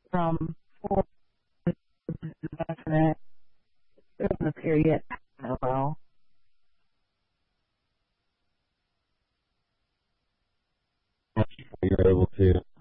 from for investment during the period. Well, You're able to